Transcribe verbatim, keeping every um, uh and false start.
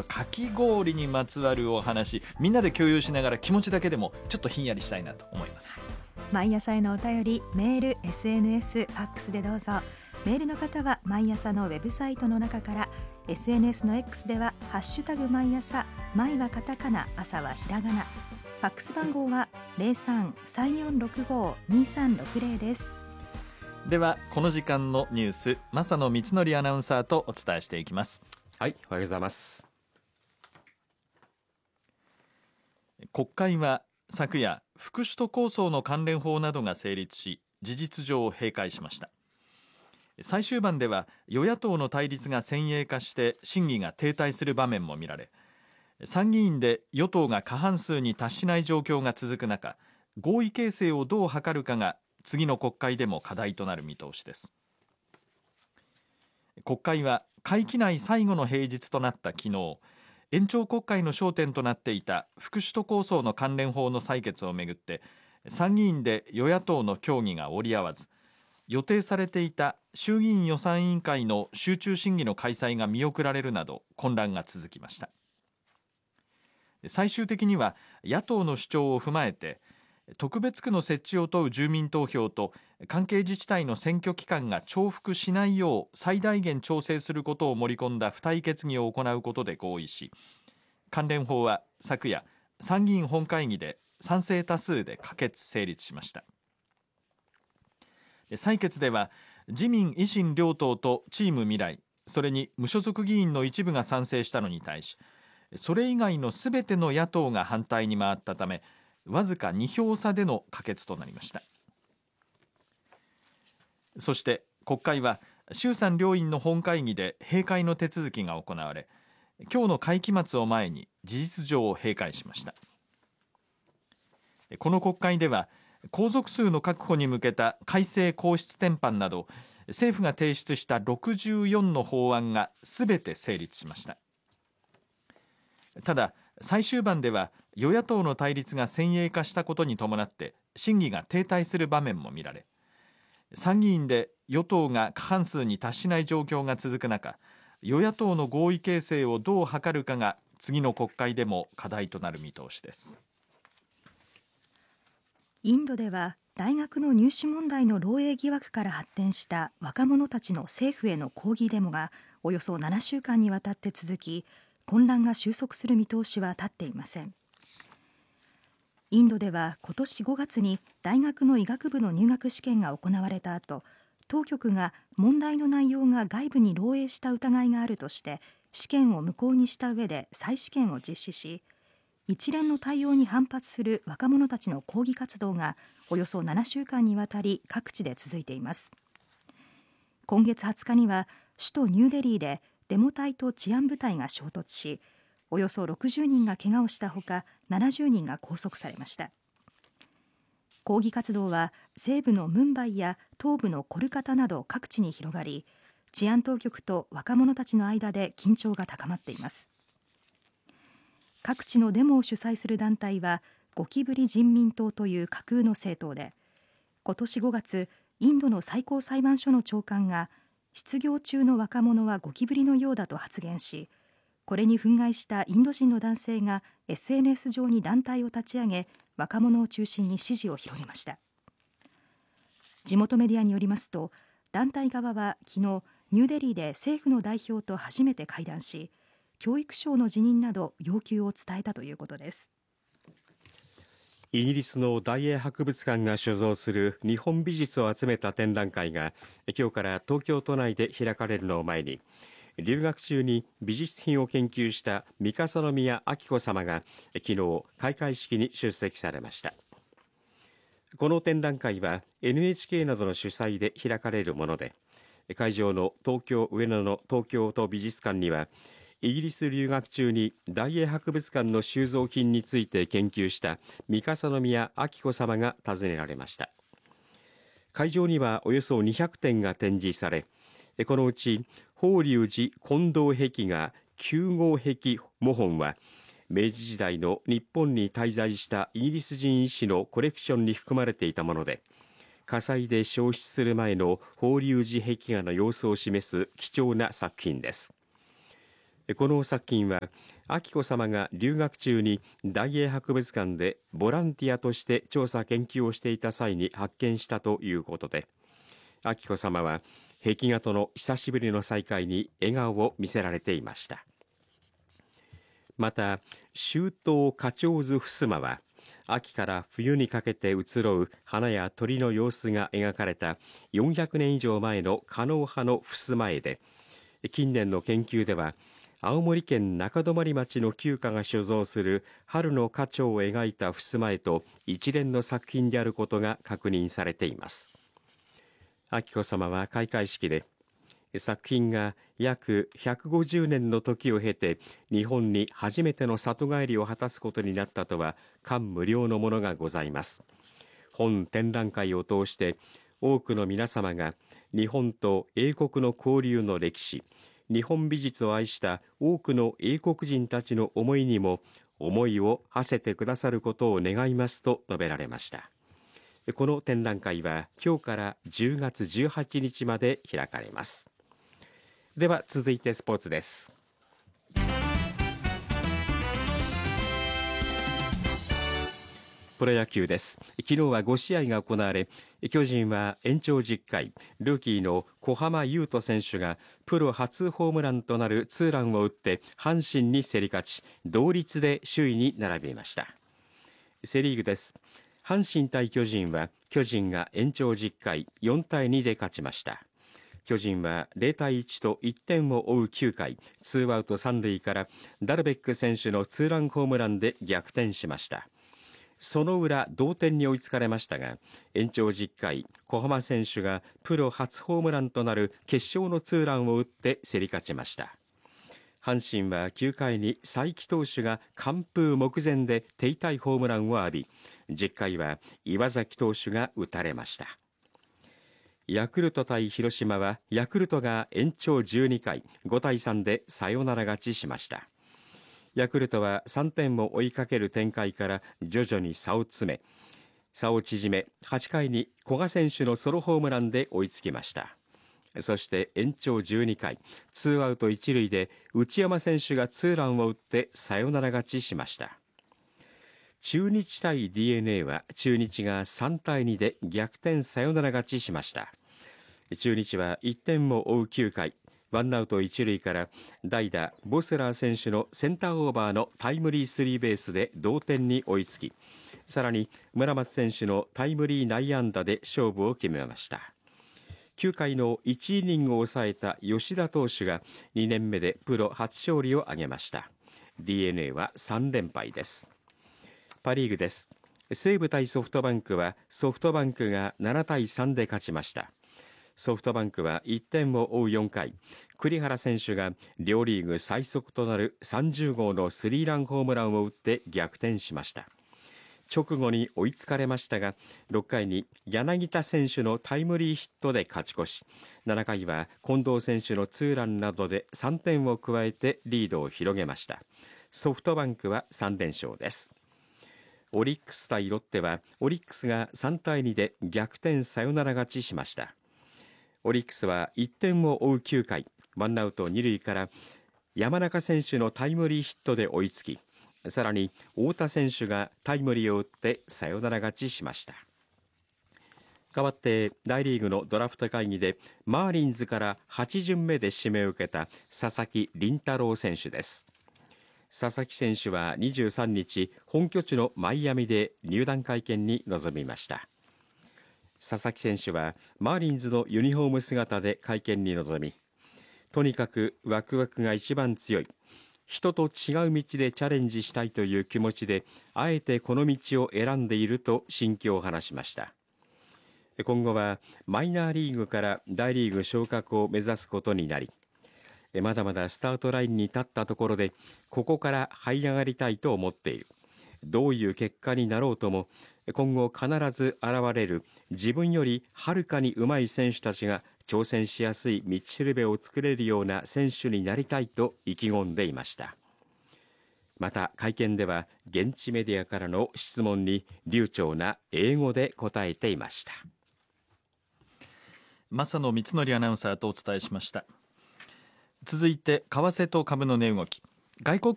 とかき氷にまつわるお話、みんなで共有しながら気持ちだけでもちょっとひんやりしたいなと思います。 毎朝へのお便り、メール、エスエヌエス、ファックスでどうぞ。メールの方は毎朝のウェブサイトの中から、 エスエヌエス の X ではハッシュタグ毎朝、毎はカタカナ、朝はひらがな。ファックス番号は ゼロさん さんよんろくご にさんろくゼロ です。 ではこの時間のニュース、正野光則アナウンサーとお伝えしていきます。 はい、おはようございます。 国会は昨夜、副首都構想の関連法などが成立し、事実上閉会しました。最終盤では与野党の対立が先鋭化して審議が停滞する場面も見られ、参議院で与党が過半数に達しない状況が続く中、合意形成をどう図るかが次の国会でも課題となる見通しです。国会は会期内最後の平日となった昨日、延長国会の焦点となっていた副首都構想の関連法の採決をめぐって参議院で与野党の協議が折り合わず、予定されていた衆議院予算委員会の集中審議の開催が見送られるなど混乱が続きました。最終的には野党の主張を踏まえて、特別区の設置を問う住民投票と関係自治体の選挙期間が重複しないよう最大限調整することを盛り込んだ付帯決議を行うことで合意し、関連法は昨夜参議院本会議で賛成多数で可決成立しました。採決では自民維新両党とチーム未来、それに無所属議員の一部が賛成したのに対し、それ以外のすべての野党が反対に回ったため、わずかに票差での可決となりました。そして国会は衆参両院の本会議で閉会の手続きが行われ、今日の会期末を前に事実上閉会しました。この国会では皇族数の確保に向けた改正皇室典範など政府が提出したろくじゅうよんの法案がすべて成立しました。ただ最終盤では与野党の対立が先鋭化したことに伴って審議が停滞する場面も見られ、参議院で与党が過半数に達しない状況が続く中、与野党の合意形成をどう図るかが次の国会でも課題となる見通しです。 インドでは大学の入試問題の漏洩疑惑から発展した若者たちの政府への抗議デモがおよそななしゅうかんにわたって続き、混乱が収束する見通しは立っていません。インドでは今年ごがつに大学の医学部の入学試験が行われた後、当局が問題の内容が外部に漏洩した疑いがあるとして試験を無効にした上で再試験を実施し、一連の対応に反発する若者たちの抗議活動がおよそななしゅうかんにわたり各地で続いています。今月はつかには首都ニューデリーでデモ隊と治安部隊が衝突し、およそろくじゅうにんが怪我をしたほかななじゅうにんが拘束されました。抗議活動は西部のムンバイや東部のコルカタなど各地に広がり、治安当局と若者たちの間で緊張が高まっています。各地のデモを主催する団体はゴキブリ人民党という架空の政党で、今年ごがつインドの最高裁判所の長官が失業中の若者はゴキブリのようだと発言し、これに憤慨したインド人の男性が エスエヌエス 上に団体を立ち上げ、若者を中心に支持を広げました。地元メディアによりますと、団体側は昨日ニューデリーで政府の代表と初めて会談し、教育省の辞任など要求を伝えたということです。 イギリスの大英博物館が所蔵する日本美術を集めた展覧会が今日から東京都内で開かれるのを前に、留学中に美術品を研究した三笠宮彬子さまが昨日開会式に出席されました。この展覧会は エヌエイチケー などの主催で開かれるもので、会場の東京上野の東京都美術館にはイギリス留学中に大英博物館の収蔵品について研究した三笠宮彬子さまが訪ねられました。会場にはおよそにひゃくてんが展示され、このうち法隆寺金堂壁画きゅうごう壁模本は明治時代の日本に滞在したイギリス人医師のコレクションに含まれていたもので、火災で焼失する前の法隆寺壁画の様子を示す貴重な作品です。 この作品は彬子さまが留学中に大英博物館でボランティアとして調査研究をしていた際に発見したということで、彬子さまは壁画との久しぶりの再会に笑顔を見せられていました。また秋冬花鳥図襖は秋から冬にかけて移ろう花や鳥の様子が描かれたよんひゃくねん以上前の狩野派の襖絵で、近年の研究では青森県中泊町の旧家が所蔵する春の花鳥を描いた襖絵と一連の作品であることが確認されています。彬子さまは開会式で、作品が約ひゃくごじゅうねんの時を経て日本に初めての里帰りを果たすことになったとは感無量のものがございます。本展覧会を通して多くの皆様が日本と英国の交流の歴史、日本美術を愛した多くの英国人たちの思いにも思いを馳せてくださることを願いますと述べられました。この展覧会は今日からじゅうがつじゅうはちにちまで開かれます。では続いてスポーツです。プロ野球です。昨日はごしあいが行われ、巨人は延長じゅっかい、ルーキーの小浜優斗選手がプロ初ホームランとなるツーランを打って阪神に競り勝ち、同率で首位に並びました。セリーグです。阪神対巨人は巨人が延長じゅっかいよんたいにで勝ちました。巨人はゼロたいいちといってんを追うきゅうかい、ツーアウトさんるいからダルベック選手のツーランホームランで逆転しました。その裏同点に追いつかれましたが、延長じゅっかい、小浜選手がプロ初ホームランとなる決勝のツーランを打って競り勝ちました。阪神はきゅうかいに才木投手が完封目前で手痛いホームランを浴び、じゅっかいは岩崎投手が打たれました。ヤクルト対広島はヤクルトが延長じゅうにかいごたいさんでサヨナラ勝ちしました。ヤクルトはさんてんを追いかける展開から徐々に差を詰め差を縮めはちかいに古賀選手のソロホームランで追いつきました。そして延長じゅうにかいツーアウトいちるいで内山選手がツーランを打ってサヨナラ勝ちしました。中日対 ディーエヌエー は中日がさんたいにで逆転サヨナラ勝ちしました。中日はいってんを追うきゅうかい、ワンアウトいちるいから代打ボスラー選手のセンターオーバーのタイムリースリーベースで同点に追いつき、さらに村松選手のタイムリー内野安打で勝負を決めました。きゅうかいのいちイニングを抑えた吉田投手がにねんめでプロ初勝利を挙げました。 ディーエヌエー はさんれんぱいです。パリーグです。西武対ソフトバンクはソフトバンクがななたいさんで勝ちました。ソフトバンクはいってんを追うよんかい、栗原選手が両リーグ最速となるさんじゅうごうのスリーランホームランを打って逆転しました。直後に追いつかれましたが、ろっかいに柳田選手のタイムリーヒットで勝ち越し、ななかいは近藤選手のツーランなどでさんてんを加えてリードを広げました。ソフトバンクはさんれんしょうです。オリックス対ロッテはオリックスがさんたいにで逆転サヨナラ勝ちしました。オリックスはいってんを追うきゅうかい、ワンアウトにるいから山中選手のタイムリーヒットで追いつき、さらに太田選手がタイムリーを打ってサヨナラ勝ちしました。代わって大リーグのドラフト会議でマーリンズからはちじゅんめで指名を受けた佐々木麟太郎選手です。佐々木選手はにじゅうさんにち本拠地のマイアミで入団会見に臨みました。佐々木選手はマーリンズのユニフォーム姿で会見に臨み、とにかくワクワクが一番強い、人と違う道でチャレンジしたいという気持ちであえてこの道を選んでいると心境を話しました。今後はマイナーリーグから大リーグ昇格を目指すことになり、まだまだスタートラインに立ったところでここから這い上がりたいと思っている。どういう結果になろうとも今後必ず現れる自分よりはるかに上手い選手たちが挑戦しやすい道しるべを作れるような選手になりたいと意気込んでいました。また会見では現地メディアからの質問に流暢な英語で答えていました。 正野光則アナウンサーとお伝えしました。 続いて為替と株の値動き。外国